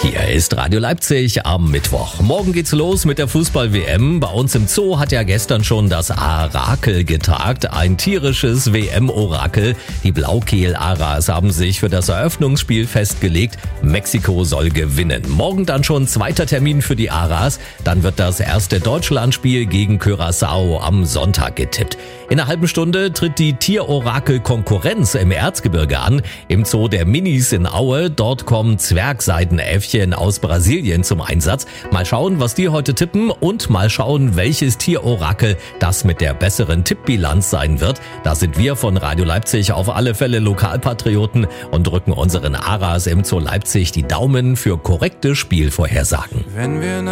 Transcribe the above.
Hier ist Radio Leipzig am Mittwoch. Morgen geht's los mit der Fußball-WM. Bei uns im Zoo hat ja gestern schon das Arakel getagt, ein tierisches WM-Orakel. Die Blaukehl-Aras haben sich für das Eröffnungsspiel festgelegt. Mexiko soll gewinnen. Morgen dann schon zweiter Termin für die Aras. Dann wird das erste Deutschlandspiel gegen Curaçao am Sonntag getippt. In einer halben Stunde tritt die Tierorakel-Konkurrenz im Erzgebirge an. Im Zoo der Minis in Aue. Dort kommen Zwergseidenäffchen aus Brasilien zum Einsatz. Mal schauen, was die heute tippen und mal schauen, welches Tierorakel das mit der besseren Tippbilanz sein wird. Da sind wir von Radio Leipzig auf alle Fälle Lokalpatrioten und drücken unseren Aras im Zoo Leipzig die Daumen für korrekte Spielvorhersagen.